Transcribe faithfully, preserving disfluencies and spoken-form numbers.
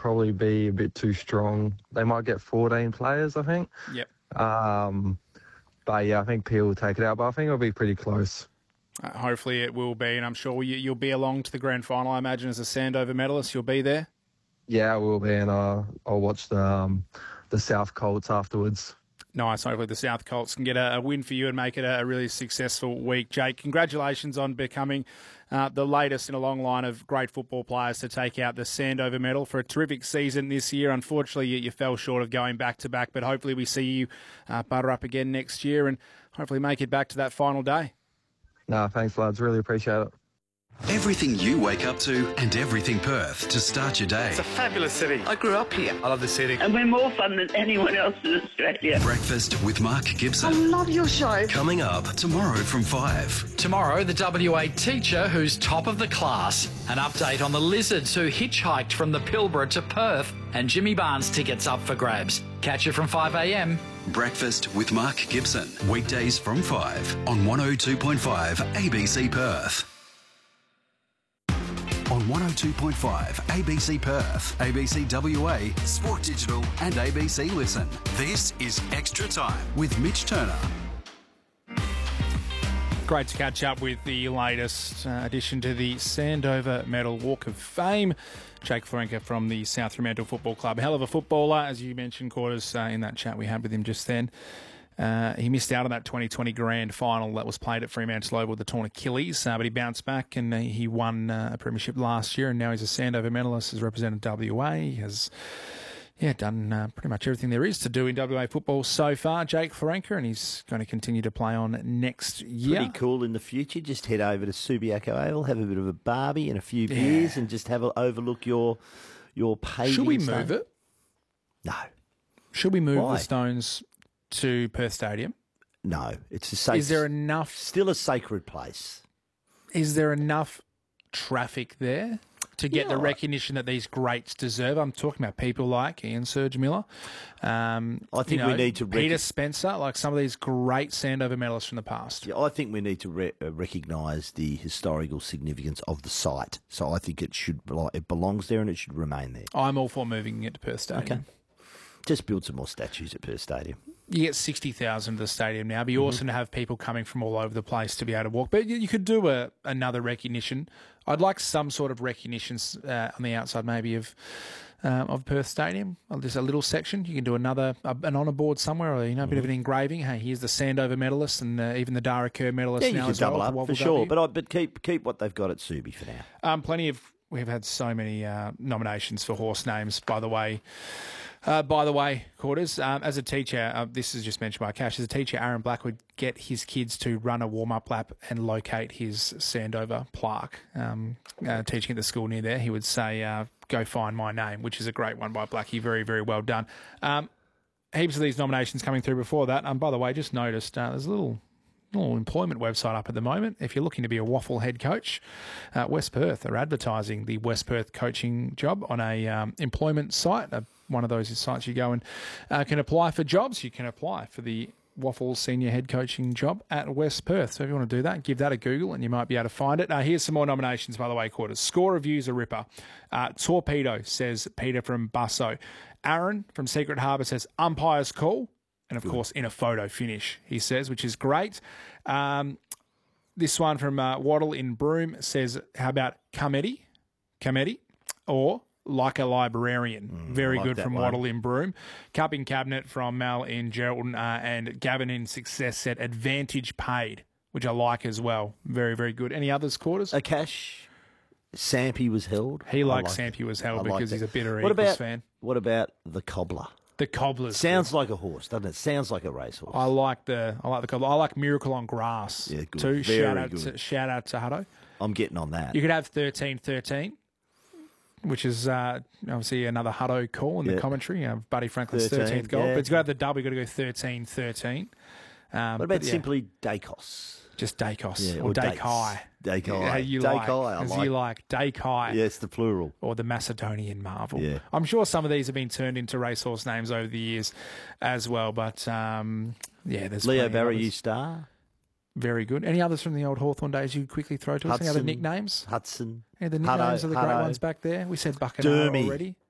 probably be a bit too strong. They might get fourteen players, I think. Yep. Um, but yeah, I think Peel will take it out, but I think it'll be pretty close. Uh, hopefully it will be, and I'm sure you, you'll be along to the grand final. I imagine as a Sandover medalist, you'll be there. Yeah, I will be, and uh, I'll watch the um, the South Colts afterwards. Nice. Hopefully the South Colts can get a, a win for you and make it a, a really successful week. Jake, congratulations on becoming uh, the latest in a long line of great football players to take out the Sandover medal for a terrific season this year. Unfortunately, you, you fell short of going back-to-back, but hopefully we see you uh, butter up again next year and hopefully make it back to that final day. No, thanks, lads. Really appreciate it. Everything you wake up to and everything Perth to start your day. It's a fabulous city. I grew up here. I love the city. And we're more fun than anyone else in Australia. Breakfast with Mark Gibson. I love your show. Coming up tomorrow from five. Tomorrow, the W A teacher who's top of the class. An update on the lizards who hitchhiked from the Pilbara to Perth, and Jimmy Barnes tickets up for grabs. Catch you from five a m. Breakfast with Mark Gibson. Weekdays from five on one oh two point five A B C Perth. On one oh two point five A B C Perth, A B C W A, Sport Digital and A B C Listen. This is Extra Time with Mitch Turner. Great to catch up with the latest uh, addition to the Sandover Medal Walk of Fame. Jake Florenka from the South Fremantle Football Club. Hell of a footballer, as you mentioned, Quarters, uh, in that chat we had with him just then. Uh, he missed out on that twenty twenty grand final that was played at Fremantle Oval with the torn Achilles, uh, but he bounced back and uh, he won uh, a premiership last year, and now he's a Sandover medalist, has represented W A. He has yeah, done uh, pretty much everything there is to do in W A football so far, Jake Florenka, and he's going to continue to play on next year. Pretty cool in the future. Just head over to Subiaco Oval, have a bit of a barbie and a few beers, yeah. and just have a overlook your your paving. Should we stuff. move it? No. Should we move Why? the Stones to Perth Stadium? No, it's a safe. Is there enough? Still a sacred place. Is there enough traffic there to get Yeah. the recognition that these greats deserve? I'm talking about people like Ian Serge Miller. Um, I think you we know, need to Peter rec- Spencer, like some of these great Sandover medalists from the past. Yeah, I think we need to re- uh, recognise the historical significance of the site. So I think it should belo- it belongs there and it should remain there. I'm all for moving it to Perth Stadium. Okay. Just build some more statues at Perth Stadium. You get sixty thousand to the stadium now. It'd be Mm-hmm. awesome to have people coming from all over the place to be able to walk. But you, you could do a, another recognition. I'd like some sort of recognition uh, on the outside maybe of uh, of Perth Stadium. There's a little section. You can do another a, an honour board somewhere, or you know, a bit of an engraving. Hey, here's the Sandover medalist and uh, even the Dara Kerr medalist Yeah, you now could as well. double with up the for sure. W. But I, but keep keep what they've got at Subi for now. Um, plenty of. We've had so many uh, nominations for horse names, by the way. Uh, by the way, Quarters, um, as a teacher, uh, this is just mentioned by Cash, as a teacher, Aaron Black would get his kids to run a warm-up lap and locate his Sandover plaque. Um, uh, teaching at the school near there, he would say, uh, go find my name, which is a great one by Blackie. Very, very well done. Um, heaps of these nominations coming through before that. Um, by the way, just noticed uh, there's a little... little employment website up at the moment. If you're looking to be a waffle head coach, uh, West Perth are advertising the West Perth coaching job on a um, employment site. Uh, one of those sites you go and uh, can apply for jobs. You can apply for the Waffle senior head coaching job at West Perth. So if you want to do that, give that a Google and you might be able to find it. Uh, here's some more nominations, by the way, Quarters. Score Reviews a ripper. Uh, Torpedo says Peter from Busso. Aaron from Secret Harbour says umpire's call. And, of course, in a photo finish, he says, which is great. Um, this one from uh, Waddle in Broome says, how about Comedy? Comedy? Or Like a Librarian. Mm, Very like good that from one. Waddle in Broome. Cupping Cabinet from Mel in Geraldton. Uh, and Gavin in Success said Advantage Paid, which I like as well. Very, very good. Any others, Quarters? Akash, Sampy was held. He I likes like Sampy it. was I held like because that. he's a bitter what Eagles about, fan. What about the Cobbler? The Cobbler's Sounds good. like a horse, doesn't it? Sounds like a racehorse. I like the I like the cobbler. I like Miracle on Grass. Yeah, good. Too. Very shout out good. to shout out to Hutto. I'm getting on that. You could have thirteen thirteen, which is uh, obviously another Hutto call in Yeah. the commentary. You know, Buddy Franklin's thirteen, thirteenth goal. yeah. But it's got to have the double. You've got to go thirteen thirteen. Um, what about but yeah, simply Dacos? just Dacos Yeah, or or Dates. Dakai? Dakai. Yeah, you Dakai, like, I as like. you like Dakai. Yes, the plural. Or the Macedonian Marvel. Yeah. I'm sure some of these have been turned into racehorse names over the years as well. But um, yeah, there's Leo plenty of Barry, others. you star. Very good. Any others from the old Hawthorn days you'd quickly throw to us? Any other Hudson. nicknames? Hudson. Any of the Hutto, nicknames of the great Hutto. ones back there? We said Buckenara Dermy. already.